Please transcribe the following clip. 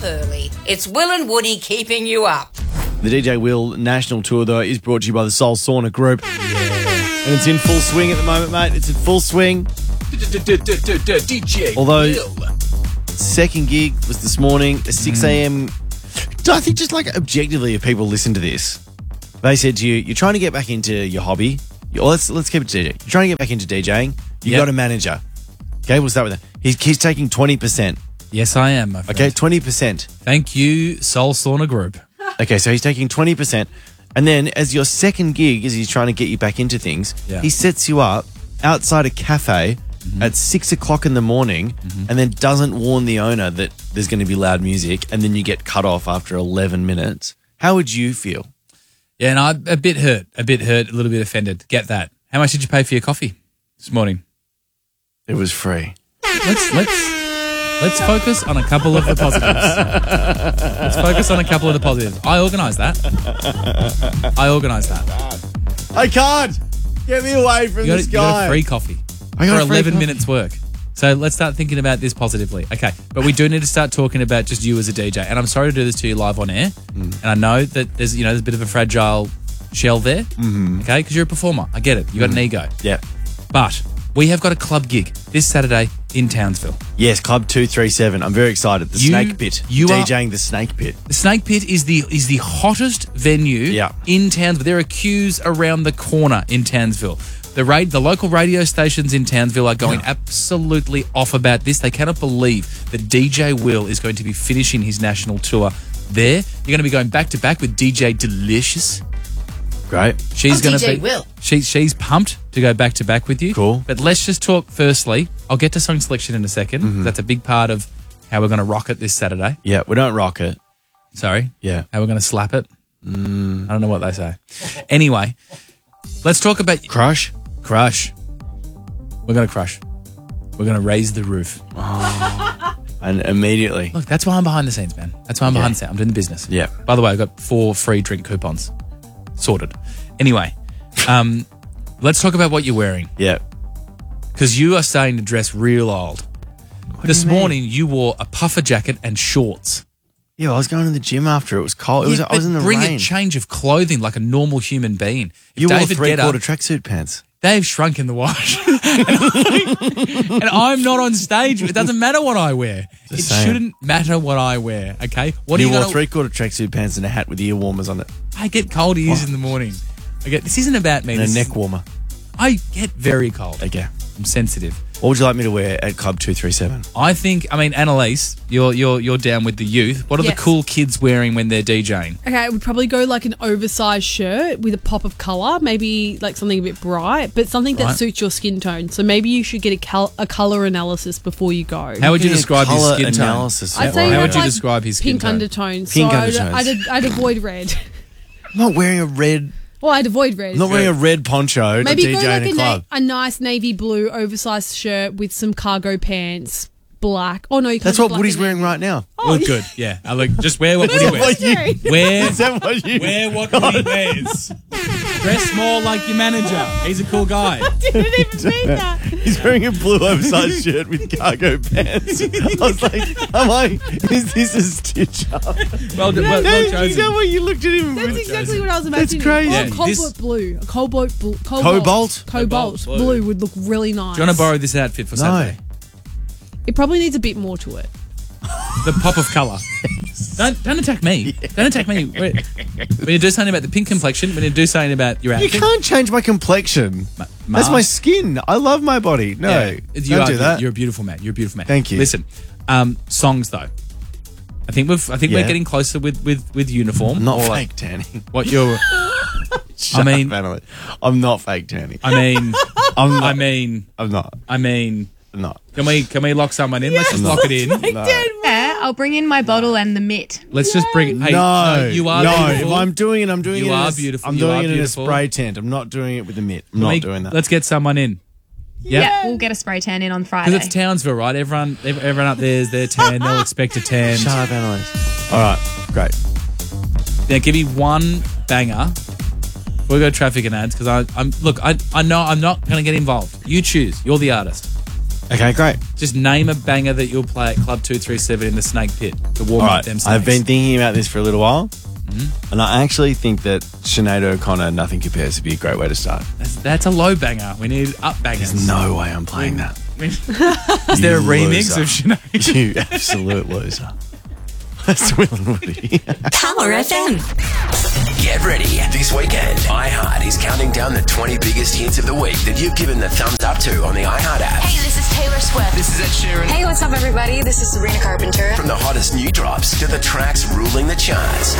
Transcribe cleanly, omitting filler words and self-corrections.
up early. It's Will and Woody keeping you up. The DJ Will National Tour, though, is brought to you by the Soul Sauna Group. And it's in full swing at the moment, mate. It's in full swing. DJ Although, Will. second gig was this morning at 6 a.m. I think just like objectively, if people listen to this, they said to you, you're trying to get back into your hobby. Let's keep it DJ. You're trying to get back into DJing. You got a manager. Okay, we'll start with that. He's taking 20%. Yes, I am, my friend. Okay, 20%. Thank you, Soul Sauna Group. Okay, so he's taking 20%. And then as your second gig, as he's trying to get you back into things, he sets you up outside a cafe at 6 o'clock in the morning and then doesn't warn the owner that there's going to be loud music, and then you get cut off after 11 minutes. How would you feel? Yeah, and I'm a bit hurt, a little bit offended. Get that. How much did you pay for your coffee this morning? It was free. Let's focus on a couple of the positives. I organised that. I can't. Get me away from this guy. You got a free coffee for 11 minutes work. So let's start thinking about this positively. Okay, but we do need to start talking about just you as a DJ. And I'm sorry to do this to you live on air. And I know that there's a bit of a fragile shell there. Okay, because you're a performer. I get it. You got an ego. Yeah. But we have got a club gig this Saturday in Townsville. Yes, Club 237. I'm very excited. The Snake Pit. DJing the Snake Pit. The Snake Pit is the hottest venue in Townsville. There are queues around the corner in Townsville. The local radio stations in Townsville are going absolutely off about this. They cannot believe that DJ Will is going to be finishing his national tour there. You're going to be going back to back with DJ Delicious. Great. She's going to DJ be. Will. She's pumped to go back to back with you. Cool. But let's just talk firstly. I'll get to song selection in a second. That's a big part of how we're going to rock it this Saturday. Yeah, we don't rock it. Sorry. Yeah. How we're going to slap it. I don't know what they say. Anyway, let's talk about Crush. We're going to crush. We're going to raise the roof. And immediately. Look, that's why I'm behind the scenes, man. That's why I'm behind the scenes. I'm doing the business. Yeah. By the way, I've got 4 free drink coupons. Sorted. Anyway, let's talk about what you're wearing. Yeah. Because you are starting to dress real old. This morning, you wore a puffer jacket and shorts. Yeah, I was going to the gym after. It was cold. I was in the bring rain. a change of clothing like a normal human being. If You wore David Guetta- 3/4 tracksuit pants. They've shrunk in the wash. and I'm not on stage. It doesn't matter what I wear. Just it saying. shouldn't matter what I wear, okay? What You are you wore gonna... 3/4 tracksuit pants and a hat with ear warmers on it. I get cold ears in the morning. This isn't about me. And a This neck is- warmer. I get very cold. Okay. I'm sensitive. What would you like me to wear at Club 237? Annalise, you're down with the youth. What are the Yes. cool kids wearing when they're DJing? Okay, I would probably go like an oversized shirt with a pop of colour, maybe like something a bit bright, but something that Right. suits your skin tone. So maybe you should get a colour analysis before you go. How would you Getting a describe his colour skin tone? analysis. I'd say How you would have, you like, describe his skin pink tone? undertones. Pink so undertones. I'd avoid red. I'm not wearing a red. Well, I'd avoid red. I'm not wearing a red poncho Maybe to go DJ like in a club. a nice navy blue oversized shirt with some cargo pants, black. Oh no, you can't. That's do what black Woody's and wearing navy. right now. Oh, Look good, yeah. Just wear what Woody wears. Wear, Is that what you... wear what Woody wears. Dress more like your manager. He's a cool guy. didn't even mean that. He's wearing a blue oversized shirt with cargo pants. I was like, is this a stitch up? Well Is chosen. that what you looked at him That's with? exactly what I was imagining. crazy. Oh, Yeah, cobalt blue. A cobalt blue. Cobalt? Cobalt Blue. blue would look really nice. Do you want to borrow this outfit for Saturday? It probably needs a bit more to it. The pop of colour. Don't attack me. Don't attack me. When you do something about the pink complexion, when you do something about your You outfit. can't change my complexion. That's my skin. I love my body. No, don't do that. You're a beautiful man. You're a beautiful man. Thank you. Listen, songs though. I think we're getting closer with uniform. I'm not Or, fake tanning. What you're? Shut mean- up, Annalise. I'm not fake tanning. I mean, I'm not. I'm not. I'm not. Can we lock someone in? Let's just lock it in. Yeah, I'll bring in my bottle and the mitt. Let's just bring it. Hey, No, you are no. beautiful. If I'm doing it, I'm doing You it. are in a, beautiful. I'm You doing are it in beautiful. a spray tent. I'm not doing it with a mitt. I'm Can not we- doing that. Let's get someone in. Yeah, we'll get a spray tan in on Friday. Because it's Townsville, right? Everyone up there is their tan. They'll expect a tan. Shut up, Annalise. All right, great. Now, give me one banger. We'll go traffic and ads because I know I'm not going to get involved. You choose. You're the artist. Okay, great. Just name a banger that you'll play at Club 237 in the Snake Pit to warm All up right, them snakes. I've been thinking about this for a little while, and I actually think that Sinead O'Connor, Nothing Compares, would be a great way to start. That's a low banger. We need up bangers. There's no way I'm playing that. Is there a remix of Sinead? You absolute loser. That's Will and Woody. Power FM. Get ready. This weekend, iHeart is counting down the 20 biggest hits of the week that you've given the thumbs up to on the iHeart app. Hey, this is Taylor Swift. This is Ed Sheeran. Hey, what's up, everybody? This is Sabrina Carpenter. From the hottest new drops to the tracks ruling the charts.